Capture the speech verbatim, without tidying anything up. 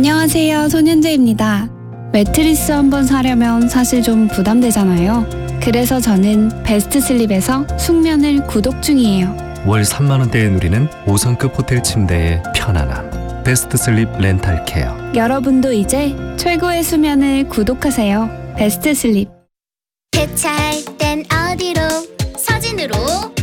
안녕하세요, 손현재입니다. 매트리스 한번 사려면 사실 좀 부담되잖아요. 그래서 저는 베스트슬립에서 숙면을 구독 중이에요. 월 삼만 원대에 누리는 오 성급 호텔 침대의 편안함. 베스트슬립 렌탈케어. 여러분도 이제 최고의 수면을 구독하세요. 베스트슬립. 대차할 땐 어디로? 서진으로.